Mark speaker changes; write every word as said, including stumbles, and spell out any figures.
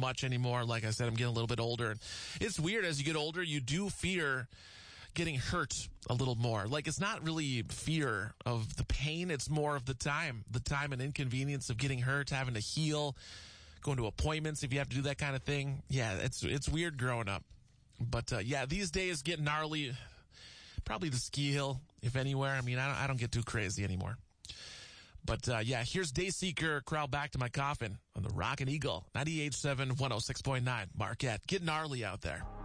Speaker 1: much anymore. Like I said, I'm getting a little bit older. It's weird. As you get older, you do fear getting hurt a little more. Like, it's not really fear of the pain. It's more of the time, the time and inconvenience of getting hurt, having to heal, going to appointments if you have to do that kind of thing. Yeah, it's it's weird growing up. But, uh, yeah, these days get gnarly. Probably the ski hill, if anywhere. I mean, I don't, I don't get too crazy anymore. But, uh, yeah, here's Dayseeker, Crawl Back to My Coffin on the Rockin' Eagle, ninety-eight point seven, one oh six point nine. Marquette, get gnarly out there.